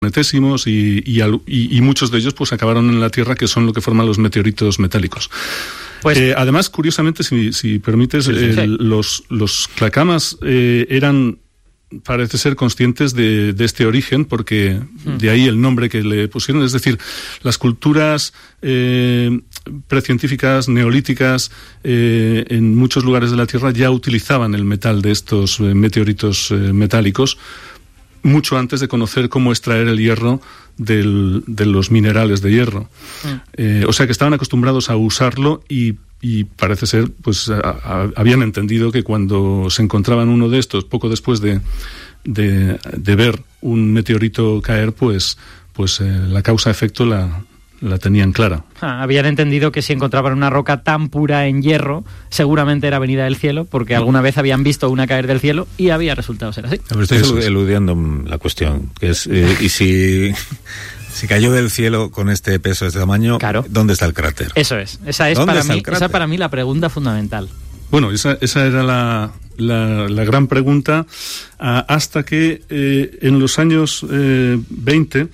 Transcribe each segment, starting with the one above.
planetésimos y muchos de ellos pues acabaron en la Tierra, que son lo que forman los meteoritos metálicos. Pues, además, curiosamente, si permites, los clacamas eran, parece ser, conscientes de este origen, porque de ahí el nombre que le pusieron. Es decir, las culturas precientíficas, neolíticas, en muchos lugares de la Tierra ya utilizaban el metal de estos meteoritos metálicos, mucho antes de conocer cómo extraer el hierro de los minerales de hierro. O sea que estaban acostumbrados a usarlo y parece ser, pues habían entendido que cuando se encontraban uno de estos, poco después de ver un meteorito caer, pues la causa-efecto la tenían clara. Habían entendido que si encontraban una roca tan pura en hierro, seguramente era venida del cielo, porque alguna vez habían visto una caer del cielo y había resultado ser así. Pero estoy eludiendo la cuestión, que es, y si cayó del cielo con este peso, este tamaño, claro, ¿dónde está el cráter? Eso es. Esa es para mí la pregunta fundamental. Bueno, esa era la gran pregunta, hasta que en los años 20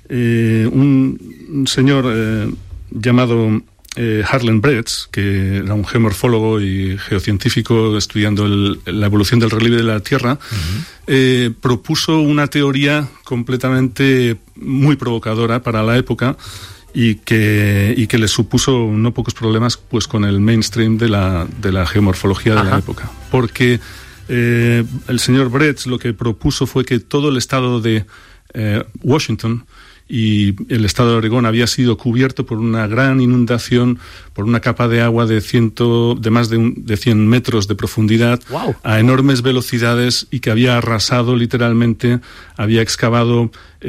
un señor llamado Harlan Bretz, que era un geomorfólogo y geocientífico estudiando la evolución del relieve de la Tierra, propuso una teoría completamente muy provocadora para la época y que le supuso no pocos problemas pues con el mainstream de la geomorfología de la época. Porque el señor Bretz lo que propuso fue que todo el estado de Washington y el estado de Oregón había sido cubierto por una gran inundación, por una capa de agua de más de 100 metros de profundidad, ¡wow!, a enormes velocidades, y que había arrasado literalmente, había excavado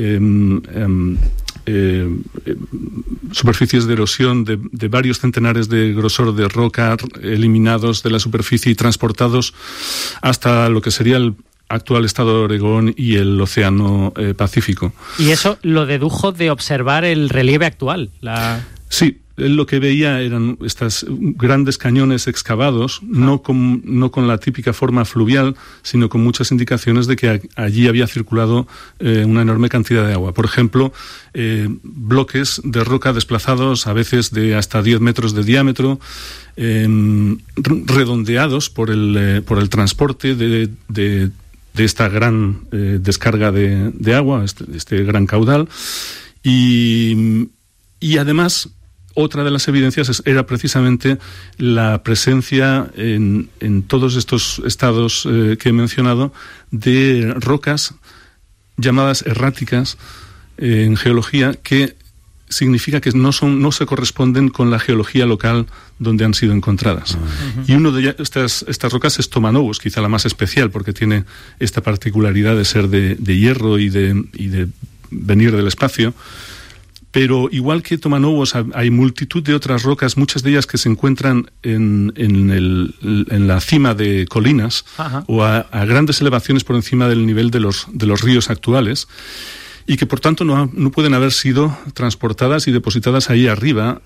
superficies de erosión de varios centenares de grosor de roca, eliminados de la superficie y transportados hasta lo que sería el actual estado de Oregón y el océano Pacífico. ¿Y eso lo dedujo de observar el relieve actual? Sí, él lo que veía eran estos grandes cañones excavados, no con la típica forma fluvial, sino con muchas indicaciones de que allí había circulado una enorme cantidad de agua. Por ejemplo, bloques de roca desplazados, a veces de hasta 10 metros de diámetro, redondeados por el transporte de esta gran descarga de agua, este gran caudal. Y además, otra de las evidencias era precisamente la presencia en todos estos estados que he mencionado de rocas llamadas erráticas en geología, que significa que no se corresponden con la geología local donde han sido encontradas. Uh-huh. Y uno de estas rocas es Tomanovos, quizá la más especial, porque tiene esta particularidad de ser de hierro y de venir del espacio. Pero igual que Tomanovos, hay multitud de otras rocas, muchas de ellas que se encuentran en la cima de colinas, uh-huh, o a grandes elevaciones por encima del nivel de los ríos actuales, y que por tanto no pueden haber sido transportadas y depositadas ahí arriba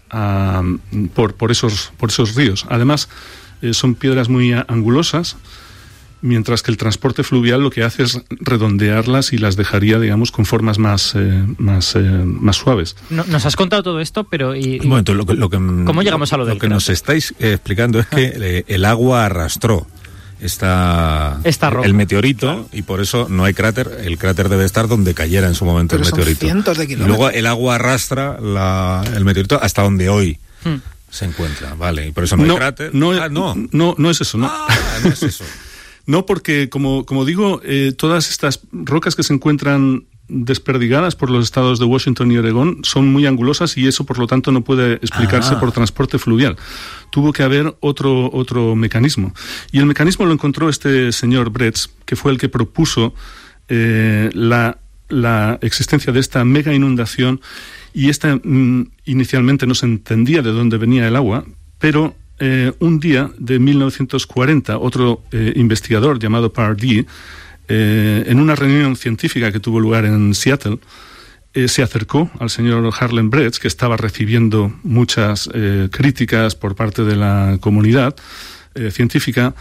por esos ríos. Además, son piedras muy angulosas, mientras que el transporte fluvial lo que hace es redondearlas y las dejaría, digamos, con formas más suaves. Nos has contado todo esto, pero un momento, ¿cómo llegamos a lo del que nos estáis explicando es que el agua arrastró esta roca, el meteorito, y por eso no hay cráter. El cráter debe estar donde cayera en su momento el meteorito. Son cientos de kilómetros. Y luego el agua arrastra el meteorito hasta donde hoy se encuentra, vale, y por eso no hay cráter. No es eso, no. No es eso. No, porque como digo, todas estas rocas que se encuentran desperdigadas por los estados de Washington y Oregón son muy angulosas, y eso por lo tanto no puede explicarse por transporte fluvial. Tuvo que haber otro mecanismo, y el mecanismo lo encontró este señor Bretz, que fue el que propuso la existencia de esta mega inundación, y esta inicialmente no se entendía de dónde venía el agua, pero un día de 1940 otro investigador llamado Pardee, en una reunión científica que tuvo lugar en Seattle, se acercó al señor Harlan Bretz, que estaba recibiendo muchas críticas por parte de la comunidad científica,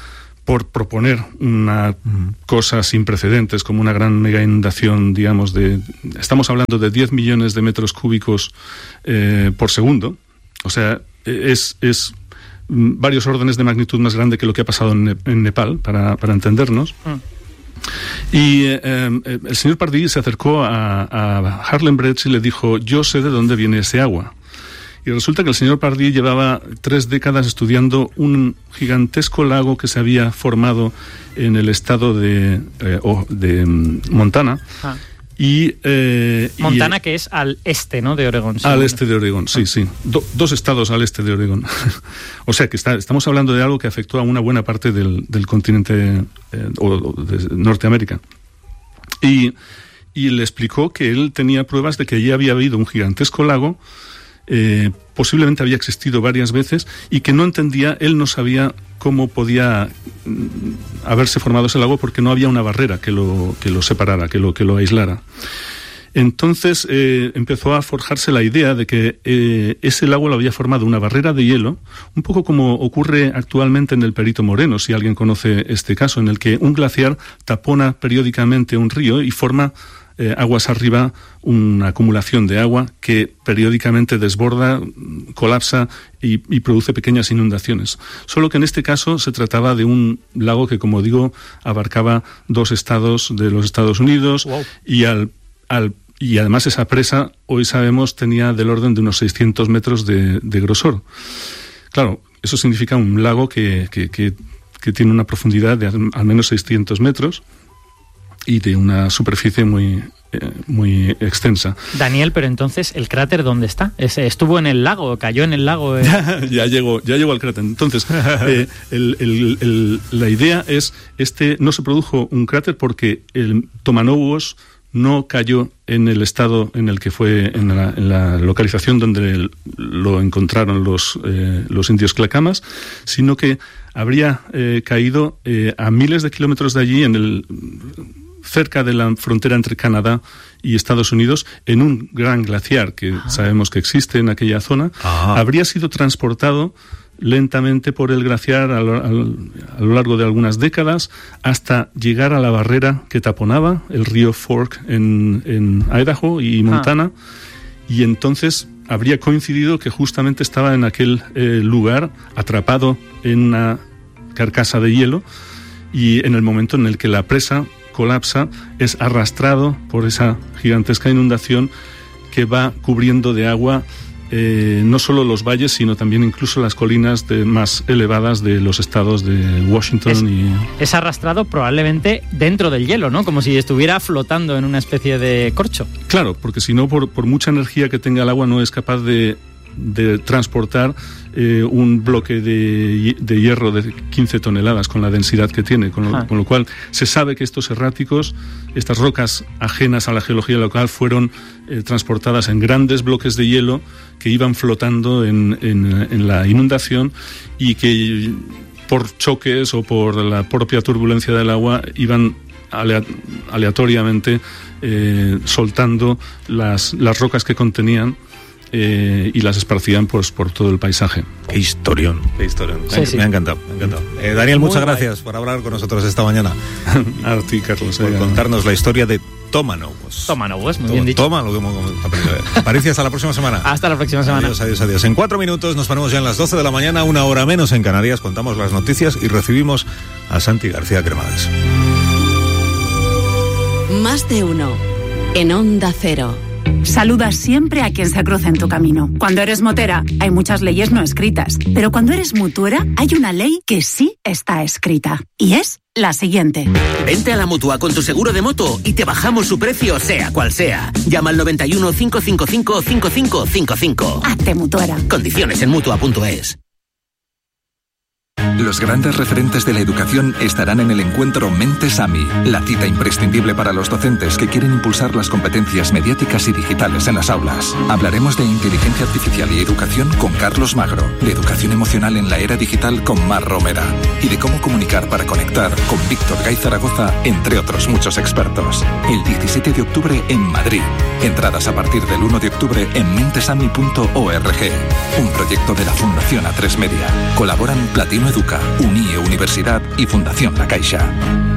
por proponer una cosa sin precedentes, como una gran mega inundación, digamos, estamos hablando de 10 millones de metros cúbicos por segundo. O sea, es varios órdenes de magnitud más grande que lo que ha pasado en Nepal, para entendernos. Y el señor Pardee se acercó a Harlem Bretz y le dijo: yo sé de dónde viene ese agua. Y resulta que el señor Pardee llevaba 3 décadas estudiando un gigantesco lago que se había formado en el estado de Montana. Montana, que es al este, ¿no?, de Oregón. Al este de Oregón, sí. 2 estados al este de Oregón. O sea que estamos hablando de algo que afectó a una buena parte del continente o de Norteamérica. Y le explicó que él tenía pruebas de que allí había habido un gigantesco lago, posiblemente había existido varias veces, y que no entendía, él no sabía cómo podía haberse formado ese lago, porque no había una barrera que lo separara, que lo aislara. Entonces empezó a forjarse la idea de que ese lago lo había formado una barrera de hielo, un poco como ocurre actualmente en el Perito Moreno, si alguien conoce este caso, en el que un glaciar tapona periódicamente un río y forma aguas arriba una acumulación de agua que periódicamente desborda, colapsa y produce pequeñas inundaciones. Solo que en este caso se trataba de un lago que, como digo, abarcaba 2 estados de los Estados Unidos. Wow. Y además esa presa, hoy sabemos, tenía del orden de unos 600 metros de grosor. Claro, eso significa un lago que tiene una profundidad de al menos 600 metros y de una superficie muy extensa. Daniel, pero entonces, ¿el cráter dónde está? ¿Estuvo en el lago? ¿Cayó en el lago? Ya llegó al cráter. Entonces, la idea es, no se produjo un cráter porque el Tomanowos no cayó en el estado en el que fue, en la localización donde lo encontraron los indios Clacamas, sino que habría caído a miles de kilómetros de allí, cerca de la frontera entre Canadá y Estados Unidos, en un gran glaciar que sabemos que existe en aquella zona. Habría sido transportado lentamente por el glaciar a lo largo de algunas décadas hasta llegar a la barrera que taponaba el río Fork en Idaho y Montana, y entonces habría coincidido que justamente estaba en aquel lugar atrapado en una carcasa de hielo, y en el momento en el que la presa colapsa es arrastrado por esa gigantesca inundación que va cubriendo de agua no solo los valles, sino también incluso las colinas más elevadas de los estados de Washington. Es arrastrado probablemente dentro del hielo, ¿no? Como si estuviera flotando en una especie de corcho. Claro, porque si no, por mucha energía que tenga el agua, no es capaz de transportar un bloque de hierro de 15 toneladas con la densidad que tiene, con lo cual se sabe que estos erráticos, estas rocas ajenas a la geología local, fueron transportadas en grandes bloques de hielo que iban flotando en la inundación, y que por choques o por la propia turbulencia del agua iban aleatoriamente soltando las rocas que contenían, y las esparcían pues por todo el paisaje. Qué historión. Sí. Me ha encantado. Daniel, muchas gracias por hablar con nosotros esta mañana. A ti, Carlos. Por contarnos la historia de Tomanowos, muy bien dicho. Toma lo que hemos aprendido. Aparicio, hasta la próxima semana. Hasta la próxima semana. Adiós. En 4 minutos nos ponemos ya en las 12 de la mañana, 1 hora menos en Canarias. Contamos las noticias y recibimos a Santi García Cremades. Más de uno en Onda Cero. Saluda siempre a quien se cruza en tu camino. Cuando eres motera, hay muchas leyes no escritas. Pero cuando eres mutuera, hay una ley que sí está escrita. Y es la siguiente. Vente a la Mutua con tu seguro de moto y te bajamos su precio, sea cual sea. Llama al 91 555 5555. Hazte mutuera. Condiciones en Mutua.es. Los grandes referentes de la educación estarán en el encuentro Mentes AMI, la cita imprescindible para los docentes que quieren impulsar las competencias mediáticas y digitales en las aulas. Hablaremos de inteligencia artificial y educación con Carlos Magro, de educación emocional en la era digital con Mar Romera, y de cómo comunicar para conectar con Víctor Gay Zaragoza, entre otros muchos expertos. El 17 de octubre en Madrid. Entradas a partir del 1 de octubre en mentesami.org. Un proyecto de la Fundación A3 Media. Colaboran Platino Educación nunca. UNIE Universidad y Fundación La Caixa.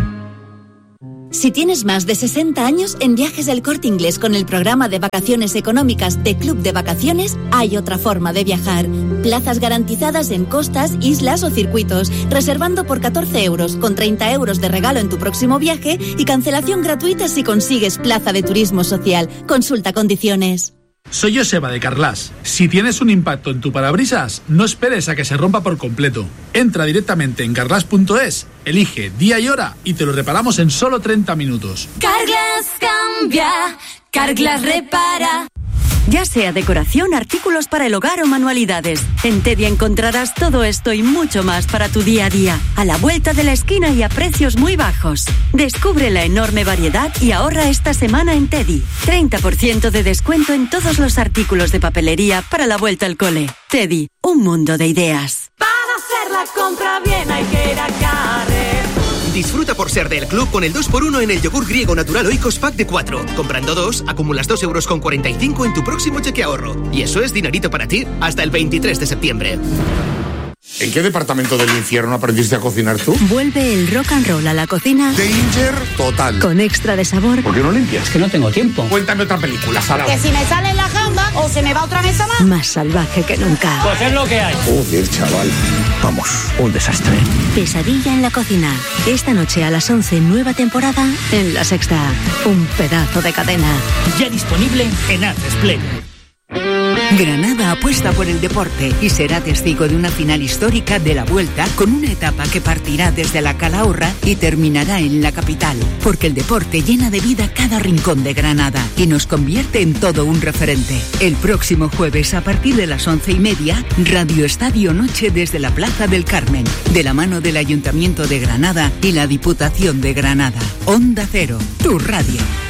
Si tienes más de 60 años, en Viajes El Corte Inglés con el programa de vacaciones económicas de Club de Vacaciones hay otra forma de viajar. Plazas garantizadas en costas, islas o circuitos, reservando por 14 euros, con 30 euros de regalo en tu próximo viaje y cancelación gratuita si consigues plaza de turismo social. Consulta condiciones. Soy Joseba de Carglass. Si tienes un impacto en tu parabrisas, no esperes a que se rompa por completo. Entra directamente en carglass.es, elige día y hora y te lo reparamos en solo 30 minutos. Carglass cambia, Carglass repara. Ya sea decoración, artículos para el hogar o manualidades, en Teddy encontrarás todo esto y mucho más para tu día a día, a la vuelta de la esquina y a precios muy bajos. Descubre la enorme variedad y ahorra esta semana en Teddy. 30% de descuento en todos los artículos de papelería para la vuelta al cole. Teddy, un mundo de ideas. Para hacer la compra bien hay que ir a Carrer. Disfruta por ser del club con el 2x1 en el yogur griego natural Oikos Pack de 4. Comprando 2, acumulas 2,45 € en tu próximo cheque ahorro. Y eso es dinerito para ti hasta el 23 de septiembre. ¿En qué departamento del infierno aprendiste a cocinar tú? Vuelve el rock and roll a la cocina. Danger total. Con extra de sabor. ¿Por qué no limpias? Es que no tengo tiempo. Cuéntame otra película, Sara. Que si me sale en la jamba o se me va otra mesa más. Más salvaje que nunca. Pues es lo que hay. Joder, chaval. Vamos, un desastre. Pesadilla en la cocina. Esta noche a las 11, nueva temporada en La Sexta. Un pedazo de cadena. Ya disponible en Atresplay. Granada apuesta por el deporte y será testigo de una final histórica de la Vuelta con una etapa que partirá desde la Calahorra y terminará en la capital, porque el deporte llena de vida cada rincón de Granada y nos convierte en todo un referente. El próximo jueves a partir de las 11:30, Radio Estadio Noche desde la Plaza del Carmen, de la mano del Ayuntamiento de Granada y la Diputación de Granada. Onda Cero, tu radio.